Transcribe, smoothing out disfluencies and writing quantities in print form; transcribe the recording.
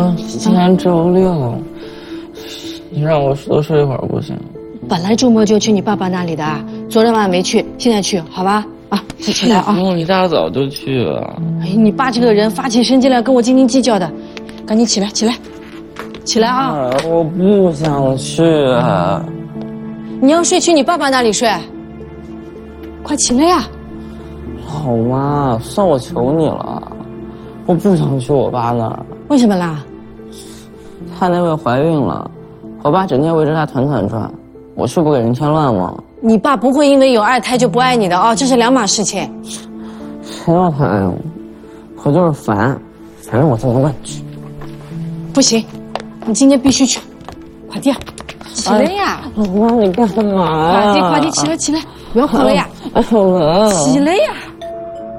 妈，今天周六，你让我多睡一会儿不行？ 本来周末就去你爸爸那里的，昨天晚上没去，现在去，好吧？啊，快起来啊！ 不用，一大早就去了。 哎，你爸这个人发起神经来跟我斤斤计较的，赶紧起来，起来，起来啊！ 我不想去。 你要睡去你爸爸那里睡，快起来呀！ 好妈，算我求你了，我不想去我爸那儿。 为什么啦？ 他那位怀孕了，我爸整天围着她团团转，我去不给人添乱吗？ 你爸不会因为有二胎就不爱你的啊，这是两码事情。 谁要他爱我？我就是烦，反正我这么问去。 不行，你今天必须去，快点，起来呀！ 妈，你干嘛呀？ 快点，起来，不要哭了呀！ 好冷。 起来呀！